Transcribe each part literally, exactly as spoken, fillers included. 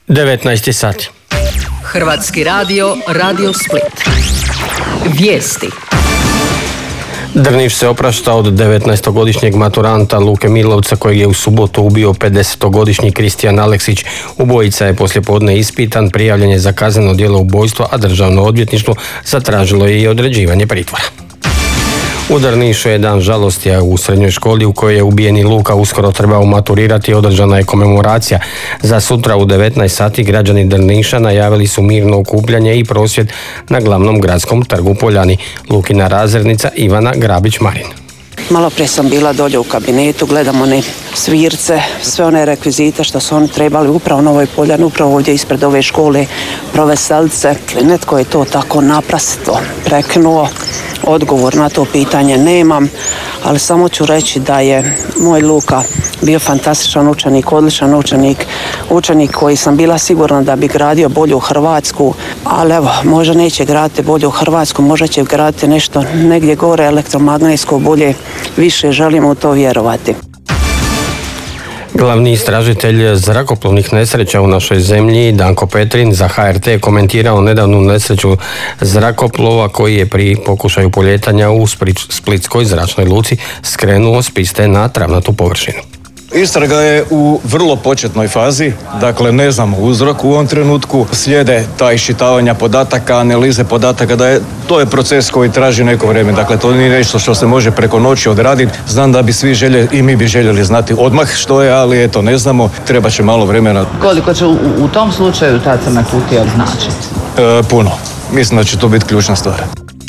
devetnaest sati. Hrvatski radio, Radio Split. Vijesti. Drniš se oprašta od devetnaestogodišnjeg maturanta Luke Milovca kojeg je u subotu ubio pedesetogodišnji Kristijan Aleksić. Ubojica je poslijepodne ispitan, prijavljen je za kazneno djelo ubojstva, a Državno odvjetništvo zatražilo je i određivanje pritvora. U Drnišu je dan žalosti, a u srednjoj školi u kojoj je ubijeni Luka uskoro trebao maturirati održana je komemoracija. Za sutra u devetnaest sati građani Drniša najavili su mirno okupljanje i prosvjed na glavnom gradskom trgu Poljani. Lukina razrednica Ivana Grabić-Marin. Malo prije sam bila dolje u kabinetu, gledam one svirce, sve one rekvizite što su oni trebali upravo na ovoj Poljani, upravo ovdje ispred ove škole proveselice. Netko je to tako naprasito prekinuo. Odgovor na to pitanje nemam, ali samo ću reći da je moj Luka bio fantastičan učenik, odličan učenik, učenik koji sam bila sigurna da bi gradio bolju Hrvatsku, ali evo, možda neće graditi bolju Hrvatsku, možda će graditi nešto negdje gore elektromagnetsko bolje, više želimo u to vjerovati. Glavni istražitelj zrakoplovnih nesreća u našoj zemlji, Danko Petrin, za H R T komentirao nedavnu nesreću zrakoplova koji je pri pokušaju poljetanja u Splitskoj zračnoj luci skrenuo s piste na travnatu površinu. Istraga je u vrlo početnoj fazi, dakle ne znamo uzrok u ovom trenutku, slijede ta iščitavanja podataka, analize podataka, da je, to je proces koji traži neko vrijeme, dakle to nije nešto što se može preko noći odraditi. Znam da bi svi željeli i mi bi željeli znati odmah što je, ali eto ne znamo, treba će malo vremena. Koliko će u, u tom slučaju ta crna kutija značiti? E, puno, mislim da će to biti ključna stvar.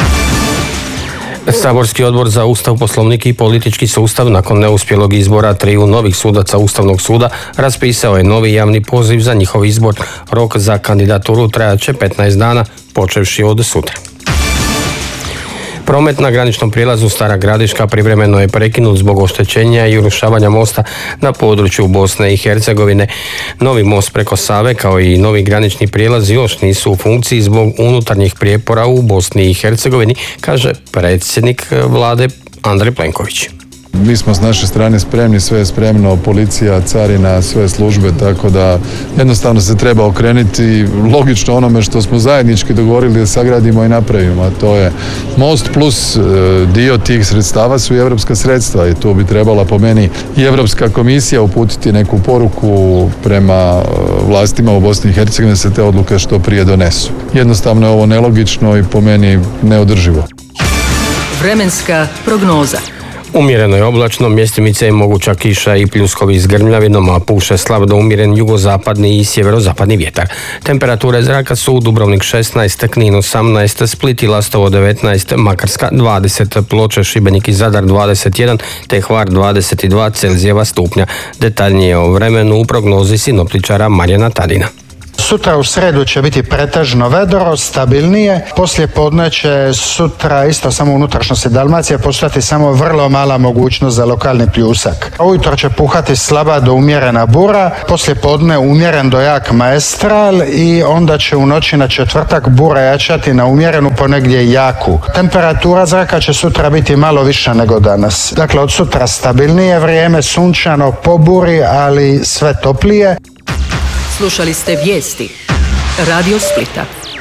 Saborski odbor za Ustav, Poslovnik i politički sustav nakon neuspjelog izbora triju novih sudaca Ustavnog suda raspisao je novi javni poziv za njihov izbor. Rok za kandidaturu trajat će petnaest dana, počevši od sutra. Promet na graničnom prijelazu Stara Gradiška privremeno je prekinut zbog oštećenja i urušavanja mosta na području Bosne i Hercegovine. Novi most preko Save kao i novi granični prijelaz još nisu u funkciji zbog unutarnjih prijepora u Bosni i Hercegovini, kaže predsjednik vlade Andrej Plenković. Mi smo s naše strane spremni, sve je spremno, policija, carina, sve službe, tako da jednostavno se treba okrenuti logično onome što smo zajednički dogovorili da sagradimo i napravimo, a to je most plus dio tih sredstava su i europska sredstva i tu bi trebala po meni i Europska komisija uputiti neku poruku prema vlastima u Bosni i Hercegovini da se te odluke što prije donesu. Jednostavno je ovo nelogično i po meni neodrživo. Vremenska prognoza. Umjereno je oblačno, mjestimice je moguća kiša i pljuskovi s grmljavinom, a puše slab do umjeren jugozapadni i sjeverozapadni vjetar. Temperature zraka su Dubrovnik šesnaest, Knin osamnaest, Split i Lastovo devetnaest, Makarska dvadeset, Ploče, Šibenik i Zadar dvadeset jedan, te Hvar dvadeset dva Celzijeva stupnja. Detaljnije o vremenu u prognozi sinoptičara Marijana Tadina. Sutra u sredu će biti pretežno vedro, stabilnije. Poslije podne će sutra isto samo u unutrašnjosti Dalmacije postojati samo vrlo mala mogućnost za lokalni pljusak. Ujutro će puhati slaba do umjerena bura, poslije podne umjeren do jak maestral i onda će u noći na četvrtak bura jačati na umjerenu ponegdje jaku. Temperatura zraka će sutra biti malo više nego danas. Dakle, od sutra stabilnije vrijeme, sunčano po buri, ali sve toplije. Slušali ste vijesti Radio Splita.